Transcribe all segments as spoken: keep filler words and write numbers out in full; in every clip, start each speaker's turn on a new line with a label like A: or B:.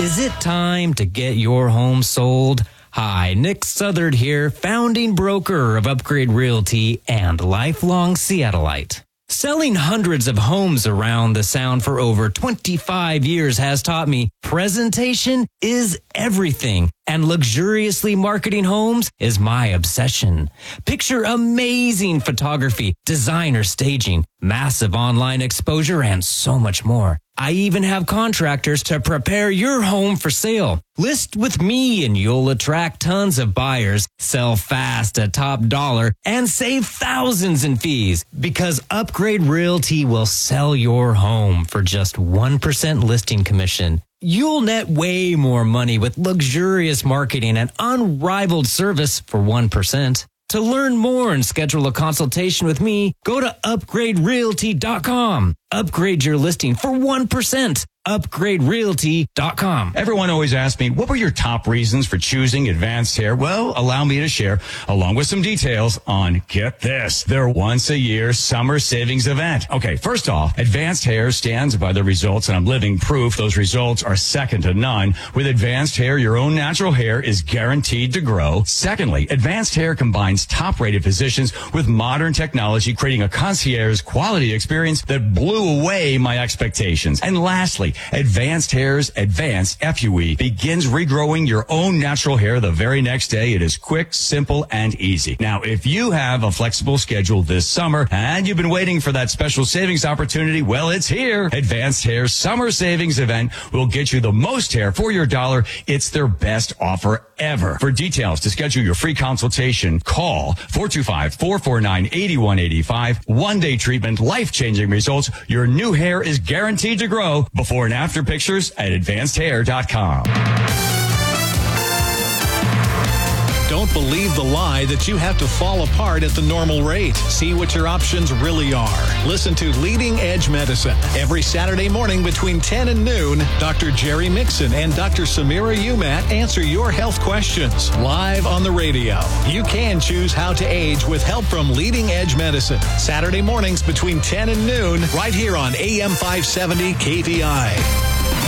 A: Is it time to get your home sold? Hi, Nick Southard here, founding broker of Upgrade Realty and lifelong Seattleite. Selling hundreds of homes around the Sound for over twenty-five years has taught me presentation is everything, and luxuriously marketing homes is my obsession. Picture amazing photography, designer staging, massive online exposure, and so much more. I even have contractors to prepare your home for sale. List with me and you'll attract tons of buyers, sell fast at top dollar, and save thousands in fees because Upgrade Realty will sell your home for just one percent listing commission. You'll net way more money with luxurious marketing and unrivaled service for one percent. To learn more and schedule a consultation with me, go to upgrade realty dot com. Upgrade your listing for one percent. upgrade realty dot com.
B: Everyone always asks me, what were your top reasons for choosing Advanced Hair? Well, allow me to share, along with some details on, get this, their once-a-year summer savings event. Okay, first off, Advanced Hair stands by the results, and I'm living proof those results are second to none. With Advanced Hair, your own natural hair is guaranteed to grow. Secondly, Advanced Hair combines top-rated physicians with modern technology, creating a concierge quality experience that blew away my expectations. And lastly, Advanced Hair's Advanced F U E begins regrowing your own natural hair the very next day. It is quick, simple, and easy. Now, if you have a flexible schedule this summer and you've been waiting for that special savings opportunity, well, it's here. Advanced Hair's Summer Savings Event will get you the most hair for your dollar. It's their best offer ever. For details to schedule your free consultation, call four two five, four four nine, eight one eight five. One-day treatment, life-changing results. Your new hair is guaranteed to grow. Before and after pictures at advanced hair dot com.
C: Don't believe the lie that you have to fall apart at the normal rate. See what your options really are. Listen to Leading Edge Medicine every Saturday morning between ten and noon. Doctor Jerry Mixon and Doctor Samira Umat answer your health questions live on the radio. You can choose how to age with help from Leading Edge Medicine. Saturday mornings between ten and noon right here on A M five seventy K V I.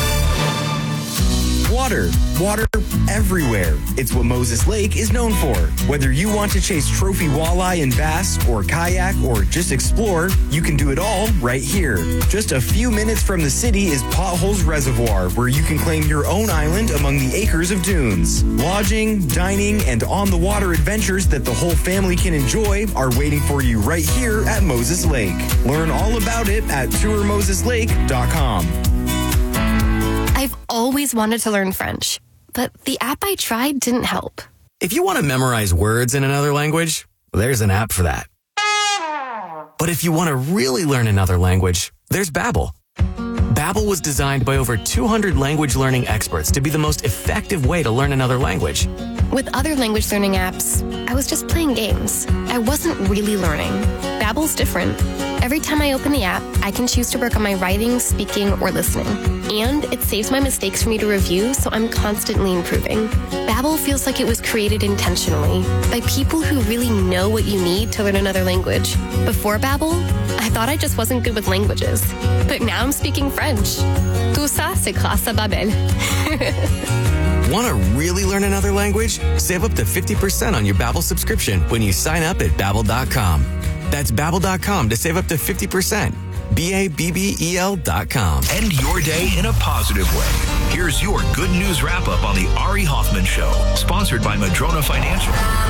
D: Water. Water everywhere. It's what Moses Lake is known for. Whether you want to chase trophy walleye and bass, or kayak, or just explore, you can do it all right here. Just a few minutes from the city is Potholes Reservoir, where you can claim your own island among the acres of dunes. Lodging, dining, and on-the-water adventures that the whole family can enjoy are waiting for you right here at Moses Lake. Learn all about it at tour moses lake dot com.
E: I've always wanted to learn French, but the app I tried didn't help.
F: If you want to memorize words in another language, well, there's an app for that. But if you want to really learn another language, there's Babbel. Babbel was designed by over two hundred language learning experts to be the most effective way to learn another language.
E: With other language learning apps, I was just playing games. I wasn't really learning. Babbel's different. Every time I open the app, I can choose to work on my writing, speaking, or listening. And it saves my mistakes for me to review, so I'm constantly improving. Babbel feels like it was created intentionally by people who really know what you need to learn another language. Before Babbel, I thought I just wasn't good with languages. But now I'm speaking French. Tout ça, c'est grâce à Babbel.
F: Want to really learn another language? Save up to fifty percent on your Babbel subscription when you sign up at babbel dot com. That's babbel dot com to save up to fifty percent. B A B B E L dot com.
G: End your day in a positive way. Here's your good news wrap-up on the Ari Hoffman Show, sponsored by Madrona Financial.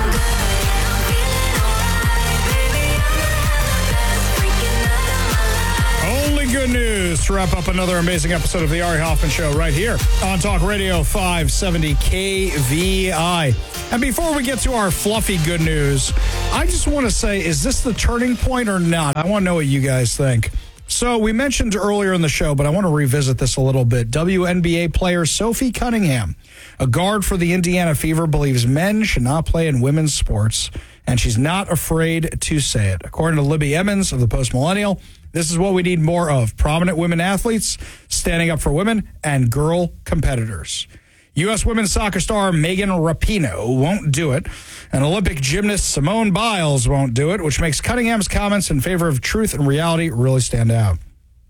H: Only good news to wrap up another amazing episode of the Ari Hoffman Show right here on Talk Radio five seventy K V I. And before we get to our fluffy good news, I just want to say, is this the turning point or not? I want to know what you guys think. So we mentioned earlier in the show, but I want to revisit this a little bit. W N B A player Sophie Cunningham, a guard for the Indiana Fever, believes men should not play in women's sports, and she's not afraid to say it. According to Libby Emmons of the Post Millennial, this is what we need more of: prominent women athletes standing up for women and girl competitors. U S women's soccer star Megan Rapinoe won't do it, and Olympic gymnast Simone Biles won't do it, which makes Cunningham's comments in favor of truth and reality really stand out.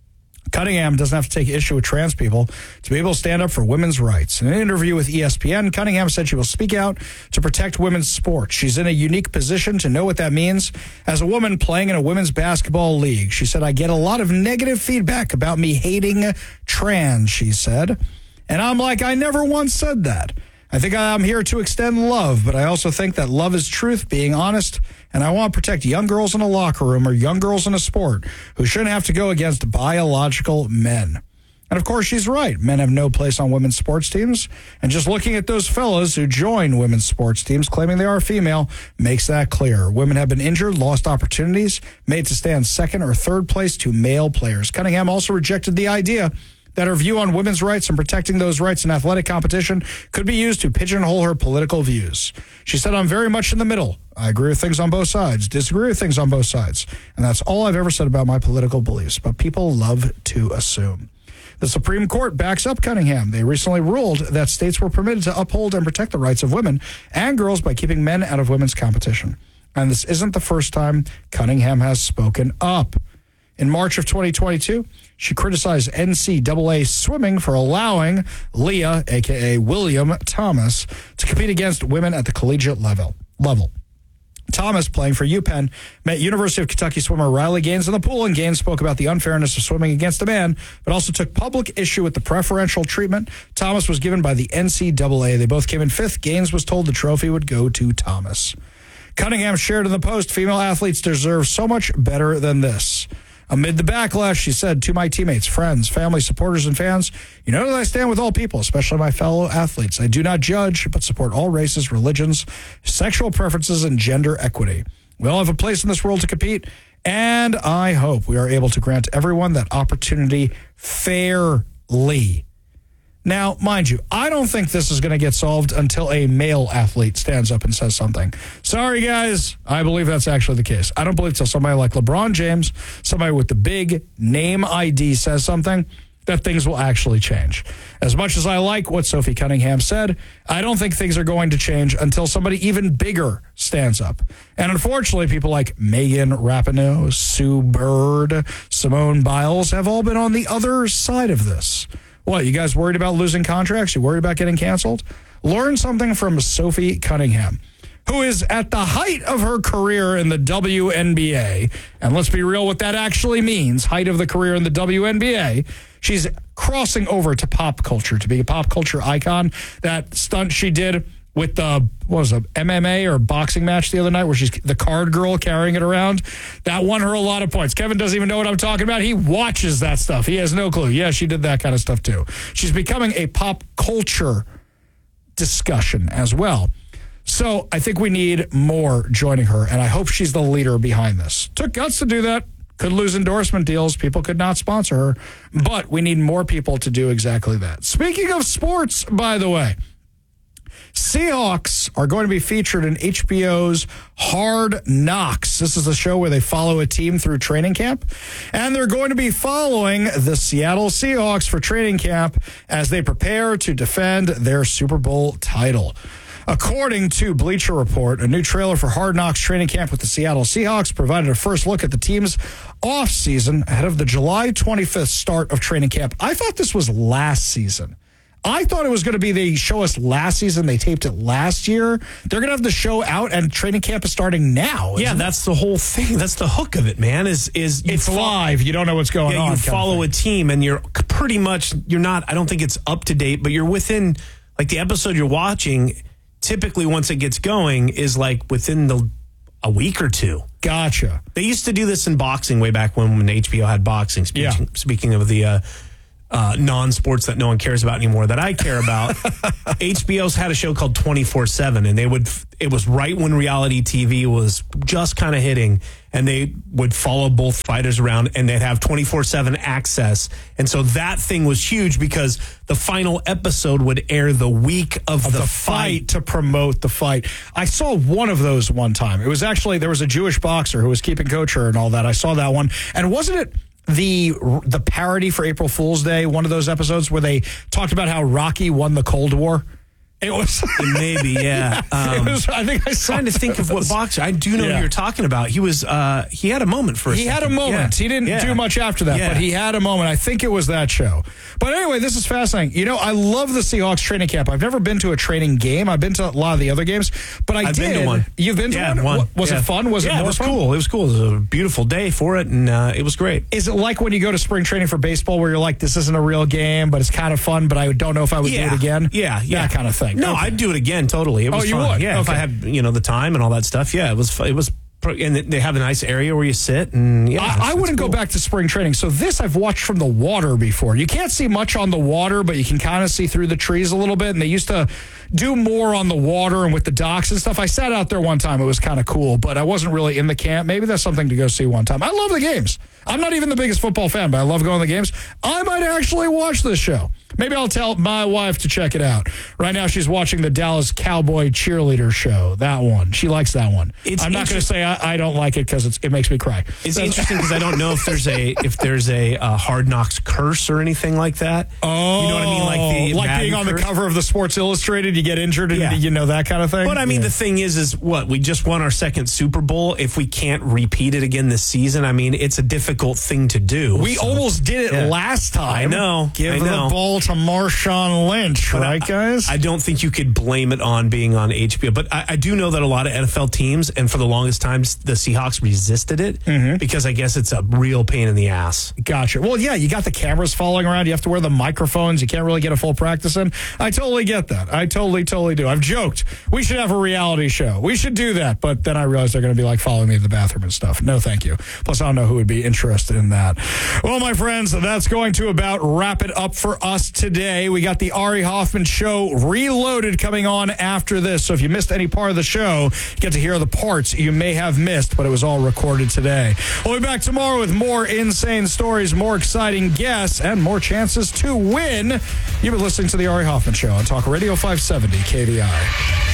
H: Cunningham doesn't have to take issue with trans people to be able to stand up for women's rights. In an interview with E S P N, Cunningham said she will speak out to protect women's sports. She's in a unique position to know what that means as a woman playing in a women's basketball league. She said, I get a lot of negative feedback about me hating trans, she said. And I'm like, I never once said that. I think I'm here to extend love, but I also think that love is truth, being honest, and I want to protect young girls in a locker room or young girls in a sport who shouldn't have to go against biological men. And of course, she's right. Men have no place on women's sports teams. And just looking at those fellas who join women's sports teams claiming they are female makes that clear. Women have been injured, lost opportunities, made to stand second or third place to male players. Cunningham also rejected the idea that her view on women's rights and protecting those rights in athletic competition could be used to pigeonhole her political views. She said, I'm very much in the middle. I agree with things on both sides, disagree with things on both sides. And that's all I've ever said about my political beliefs. But people love to assume. The Supreme Court backs up Cunningham. They recently ruled that states were permitted to uphold and protect the rights of women and girls by keeping men out of women's competition. And this isn't the first time Cunningham has spoken up. In March of twenty twenty-two, she criticized N C double A swimming for allowing Leah, a k a. William Thomas, to compete against women at the collegiate level. level. Thomas, playing for UPenn, met University of Kentucky swimmer Riley Gaines in the pool, and Gaines spoke about the unfairness of swimming against a man, but also took public issue with the preferential treatment Thomas was given by the N C double A. They both came in fifth. Gaines was told the trophy would go to Thomas. Cunningham shared in the post, female athletes deserve so much better than this. Amid the backlash, she said, to my teammates, friends, family, supporters, and fans, you know that I stand with all people, especially my fellow athletes. I do not judge, but support all races, religions, sexual preferences, and gender equity. We all have a place in this world to compete, and I hope we are able to grant everyone that opportunity fairly. Now, mind you, I don't think this is going to get solved until a male athlete stands up and says something. Sorry, guys. I believe that's actually the case. I don't believe until somebody like LeBron James, somebody with the big name I D says something, that things will actually change. As much as I like what Sophie Cunningham said, I don't think things are going to change until somebody even bigger stands up. And unfortunately, people like Megan Rapinoe, Sue Bird, Simone Biles have all been on the other side of this. What, you guys worried about losing contracts? You worried about getting canceled? Learn something from Sophie Cunningham, who is at the height of her career in the W N B A. And let's be real what that actually means, height of the career in the W N B A. She's crossing over to pop culture, to be a pop culture icon. That stunt she did with the, what was it, M M A or boxing match the other night where she's the card girl carrying it around. That won her a lot of points. Kevin doesn't even know what I'm talking about. He watches that stuff. He has no clue. Yeah, she did that kind of stuff too. She's becoming a pop culture discussion as well. So I think we need more joining her, and I hope she's the leader behind this. Took guts to do that. Could lose endorsement deals. People could not sponsor her. But we need more people to do exactly that. Speaking of sports, by the way, Seahawks are going to be featured in H B O's Hard Knocks. This is a show where they follow a team through training camp. And they're going to be following the Seattle Seahawks for training camp as they prepare to defend their Super Bowl title. According to Bleacher Report, a new trailer for Hard Knocks training camp with the Seattle Seahawks provided a first look at the team's offseason ahead of the July twenty-fifth start of training camp. I thought this was last season. I thought it was going to be they show us last season. They taped it last year. They're going to have the show out, and training camp is starting now.
I: Yeah, that's the whole thing. That's the hook of it, man. Is is you
H: it's
I: fo-
H: live. You don't know what's going
I: yeah,
H: on.
I: You follow a team, and you're pretty much you're not. I don't think it's up to date, but you're within like the episode you're watching. Typically, once it gets going, is like within the a week or two.
H: Gotcha.
I: They used to do this in boxing way back when when H B O had boxing. Speaking,
H: Yeah.
I: speaking of the. Uh, Uh, non-sports that no one cares about anymore that I care about. H B O's had a show called twenty-four seven, and they would, it was right when reality T V was just kind of hitting, and they would follow both fighters around, and they'd have twenty-four seven access. And so that thing was huge because the final episode would air the week of,
H: Of
I: the,
H: the
I: fight.
H: fight to promote the fight. I saw one of those one time. It was actually, there was a Jewish boxer who was keeping kosher and all that. I saw that one. And wasn't it the the parody for April Fool's Day, one of those episodes where they talked about how Rocky won the Cold War? It was
I: maybe, yeah. Um,
H: it was, I think I was
I: trying to think of what boxer. I do know
H: Yeah.
I: who you're talking about. He was. Uh, he had a moment for. A
H: He had a
I: second.
H: moment.
I: Yeah.
H: He didn't
I: Yeah.
H: do much after that,
I: Yeah.
H: but he had a moment. I think it was that show. But anyway, this is fascinating. You know, I love the Seahawks training camp. I've never been to a training game. I've been to a lot of the other games, but I
I: I've
H: did.
I: been to one.
H: You've been to
I: Yeah,
H: one?
I: one.
H: Wa- Was
I: Yeah.
H: it fun? Was
I: yeah,
H: it more
I: it was
H: fun?
I: cool. It was cool. It was a beautiful day for it, and uh, it was great.
H: Is it like when you go to spring training for baseball where you're like, this isn't a real game, but it's kind of fun, but I don't know if I would
I: yeah.
H: do it again?
I: Yeah, yeah.
H: That kind of thing.
I: No,
H: Okay.
I: I'd do it again totally. It was
H: Oh, you
I: fun.
H: would?
I: Yeah, if I
H: Okay.
I: had, you know, the time and all that stuff. Yeah, it was fu- it was pro- and they have a nice area where you sit, and yeah, it's-
H: I, I
I: it's
H: wouldn't
I: cool.
H: go back to spring training. So this I've watched from the water before. You can't see much on the water, but you can kind of see through the trees a little bit. And they used to do more on the water and with the docks and stuff. I sat out there one time. It was kind of cool, but I wasn't really in the camp. Maybe that's something to go see one time. I love the games. I'm not even the biggest football fan, but I love going to the games. I might actually watch this show. Maybe I'll tell my wife to check it out. Right now, she's watching the Dallas Cowboy cheerleader show. That one. She likes that one.
I: It's
H: I'm not going to say I, I don't like it because it makes me cry.
I: It's
H: That's-
I: interesting because I don't know if there's a if there's a uh, Hard Knocks curse or anything like that.
H: Oh,
I: you know what I mean, like the
H: like
I: Madden
H: being on the
I: curse?
H: cover of the Sports Illustrated, you get injured and
I: Yeah.
H: you know that kind of thing.
I: But I mean,
H: Yeah.
I: the thing is, is what we just won our second Super Bowl. If we can't repeat it again this season, I mean, it's a difficult thing to do.
H: we
I: So-
H: almost did it
I: Yeah.
H: last time.
I: I know.
H: Give
I: I know.
H: the ball to Marshawn Lynch,
I: But
H: right,
I: I,
H: guys?
I: I don't think you could blame it on being on H B O. But I, I do know that a lot of N F L teams, and for the longest time, the Seahawks resisted it
H: Mm-hmm.
I: because I guess it's a real pain in the ass.
H: Gotcha. Well, yeah, you got the cameras following around. You have to wear the microphones. You can't really get a full practice in. I totally get that. I totally, totally do. I've joked. We should have a reality show. We should do that. But then I realized they're going to be like following me to the bathroom and stuff. No, thank you. Plus, I don't know who would be interested in that. Well, my friends, that's going to about wrap it up for us today. We got the Ari Hoffman Show Reloaded coming on after this. So if you missed any part of the show, you get to hear the parts you may have missed, but it was all recorded today. We'll be back tomorrow with more insane stories, more exciting guests, and more chances to win. You've been listening to the Ari Hoffman Show on Talk Radio five seventy K V I.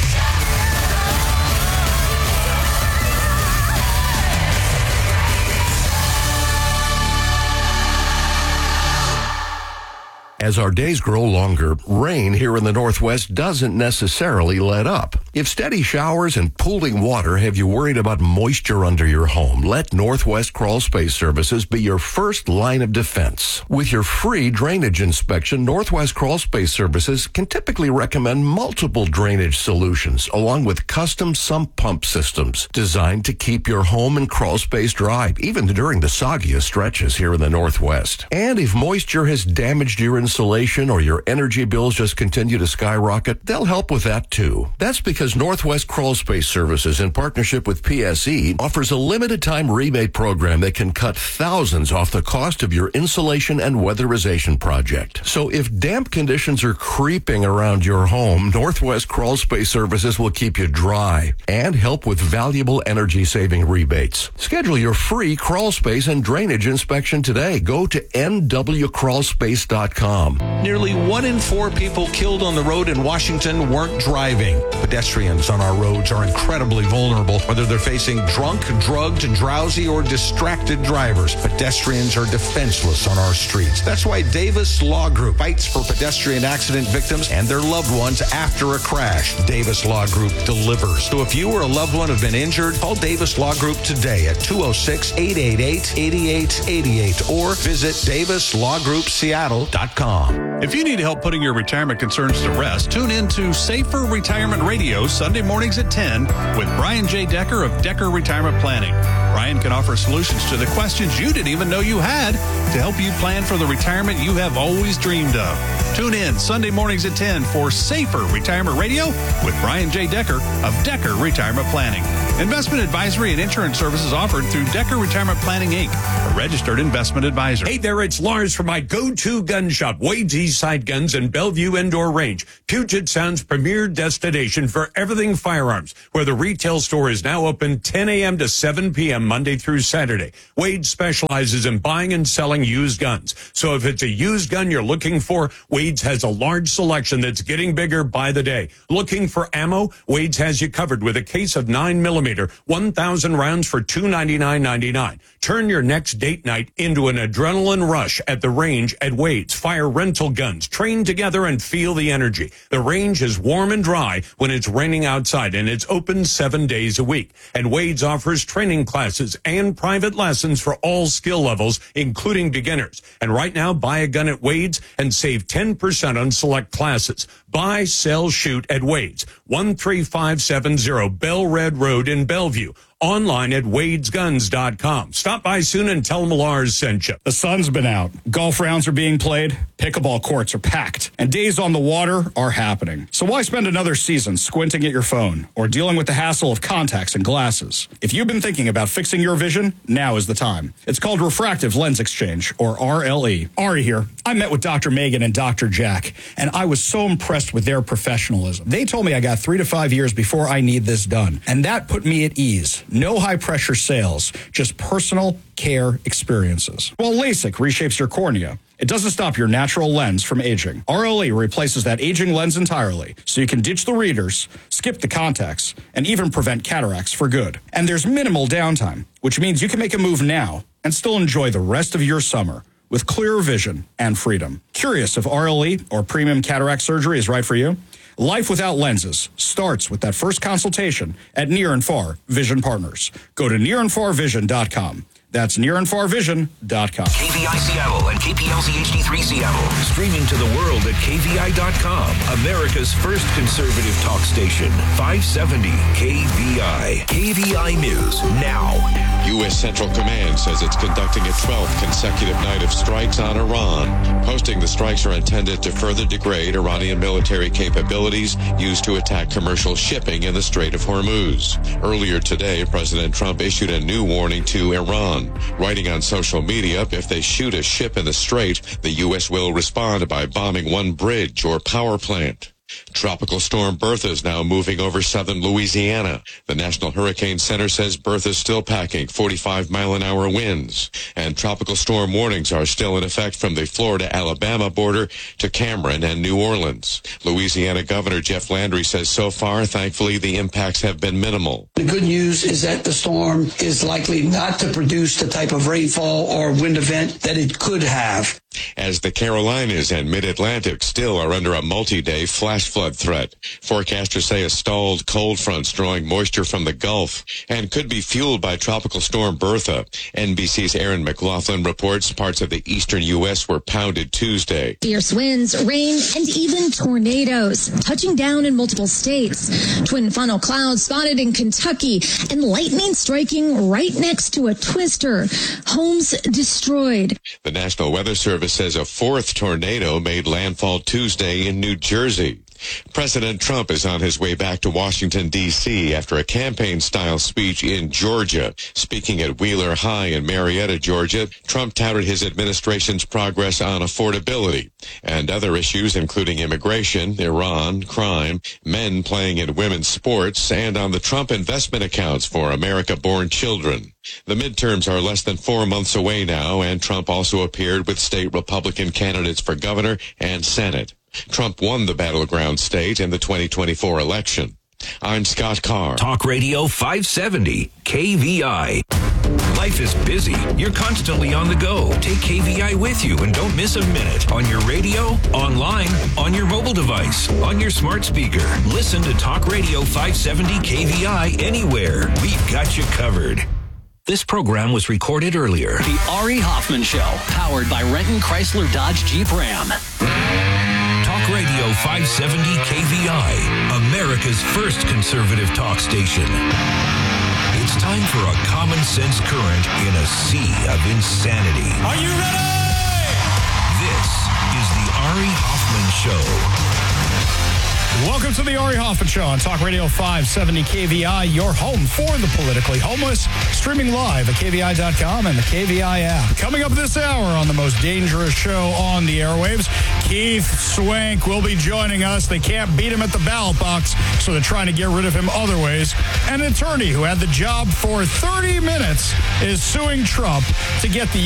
J: As our days grow longer, rain here in the Northwest doesn't necessarily let up. If steady showers and pooling water have you worried about moisture under your home, let Northwest Crawl Space Services be your first line of defense. With your free drainage inspection, Northwest Crawl Space Services can typically recommend multiple drainage solutions, along with custom sump pump systems designed to keep your home and crawl space dry, even during the soggiest stretches here in the Northwest. And if moisture has damaged your insulation or your energy bills just continue to skyrocket, they'll help with that too. That's because Northwest Crawl Space Services, in partnership with P S E, offers a limited time rebate program that can cut thousands off the cost of your insulation and weatherization project. So if damp conditions are creeping around your home, Northwest Crawl Space Services will keep you dry and help with valuable energy saving rebates. Schedule your free crawl space and drainage inspection today. Go to N W crawl space dot com.
K: Nearly one in four people killed on the road in Washington weren't driving. Pedestrians on our roads are incredibly vulnerable, whether they're facing drunk, drugged, drowsy, or distracted drivers. Pedestrians are defenseless on our streets. That's why Davis Law Group fights for pedestrian accident victims and their loved ones after a crash. Davis Law Group delivers. So if you or a loved one have been injured, call Davis Law Group today at two oh six, eight eight eight, eight eight eight eight or visit davis law group seattle dot com.
C: If you need help putting your retirement concerns to rest, tune in to Safer Retirement Radio Sunday mornings at ten with Brian J. Decker of Decker Retirement Planning. Brian can offer solutions to the questions you didn't even know you had to help you plan for the retirement you have always dreamed of. Tune in Sunday mornings at ten for Safer Retirement Radio with Brian J. Decker of Decker Retirement Planning. Investment advisory and insurance services offered through Decker Retirement Planning, Incorporated, a registered investment advisor.
L: Hey there, it's Lars from my go-to gun shop, Wade's Eastside Guns in Bellevue Indoor Range, Puget Sound's premier destination for everything firearms, where the retail store is now open ten a.m. to seven p.m. Monday through Saturday. Wade specializes in buying and selling used guns. So if it's a used gun you're looking for, Wade's has a large selection that's getting bigger by the day. Looking for ammo? Wade's has you covered with a case of nine millimeter, one thousand rounds for two hundred ninety-nine dollars and ninety-nine cents. Turn your next date night into an adrenaline rush at the range at Wade's. Fire rental guns. Train together and feel the energy. The range is warm and dry when it's raining outside, and it's open seven days a week. And Wade's offers training classes and private lessons for all skill levels, including beginners. And right now, buy a gun at Wade's and save ten percent on select classes. Buy, sell, shoot at Wade's. one three five seven zero Bell Red Road in Bellevue. Online at wades guns dot com. Stop by soon and tell them Lars sent you.
H: The sun's been out. Golf rounds are being played. Pickleball courts are packed. And days on the water are happening. So why spend another season squinting at your phone or dealing with the hassle of contacts and glasses? If you've been thinking about fixing your vision, now is the time. It's called Refractive Lens Exchange, or R L E. Ari here. I met with Doctor Megan and Doctor Jack, and I was so impressed with their professionalism. They told me I got three to five years before I need this done. And that put me at ease. No high-pressure sales, just personal care experiences. While LASIK reshapes your cornea, it doesn't stop your natural lens from aging. R L E replaces that aging lens entirely, so you can ditch the readers, skip the contacts, and even prevent cataracts for good. And there's minimal downtime, which means you can make a move now and still enjoy the rest of your summer with clearer vision and freedom. Curious if R L E or premium cataract surgery is right for you? Life without lenses starts with that first consultation at Near and Far Vision Partners. Go to near and far vision dot com. That's near and far vision dot com.
G: K V I Seattle and K P L C H D three Seattle. Streaming to the world at K V I dot com. America's first conservative talk station. five seventy K V I. K V I News now.
M: U S Central Command says it's conducting a twelfth consecutive night of strikes on Iran. Posting the strikes are intended to further degrade Iranian military capabilities used to attack commercial shipping in the Strait of Hormuz. Earlier today, President Trump issued a new warning to Iran. Writing on social media, if they shoot a ship in the strait, the U S will respond by bombing one bridge or power plant. Tropical storm Bertha is now moving over southern Louisiana. The National Hurricane Center says Bertha is still packing forty-five mile an hour winds, and tropical storm warnings are still in effect from the Florida-Alabama border to Cameron and New Orleans. Louisiana Governor Jeff Landry says so far, thankfully, the impacts have been minimal.
N: The good news is that the storm is likely not to produce the type of rainfall or wind event that it could have.
M: As the Carolinas and Mid-Atlantic still are under a multi-day flash flood threat. Forecasters say a stalled cold front's drawing moisture from the Gulf and could be fueled by Tropical Storm Bertha. N B C's Aaron McLaughlin reports parts of the eastern U S were pounded Tuesday.
O: Fierce winds, rain, and even tornadoes touching down in multiple states. Twin funnel clouds spotted in Kentucky and lightning striking right next to a twister. Homes destroyed.
M: The National Weather Service says a fourth tornado made landfall Tuesday in New Jersey. President Trump is on his way back to Washington, D C after a campaign-style speech in Georgia. Speaking at Wheeler High in Marietta, Georgia, Trump touted his administration's progress on affordability and other issues including immigration, Iran, crime, men playing in women's sports, and on the Trump investment accounts for America-born children. The midterms are less than four months away now, and Trump also appeared with state Republican candidates for governor and Senate. Trump won the battleground state in the twenty twenty-four election. I'm Scott Carr.
G: Talk Radio five seventy K V I. Life is busy. You're constantly on the go. Take K V I with you and don't miss a minute. On your radio, online, on your mobile device, on your smart speaker. Listen to Talk Radio five seventy K V I anywhere. We've got you covered. This program was recorded earlier.
P: The Ari Hoffman Show, powered by Renton Chrysler Dodge Jeep Ram.
G: Talk Radio five seventy K V I, America's first conservative talk station. It's time for a common sense current in a sea of insanity.
H: Are you ready?
G: This is the Ari Hoffman Show.
H: Welcome to the Ari Hoffman Show on Talk Radio five seventy K V I, your home for the politically homeless, streaming live at K V I dot com and the K V I app. Coming up this hour on the most dangerous show on the airwaves, Keith Swank will be joining us. They can't beat him at the ballot box, so they're trying to get rid of him other ways. An attorney who had the job for thirty minutes is suing Trump to get the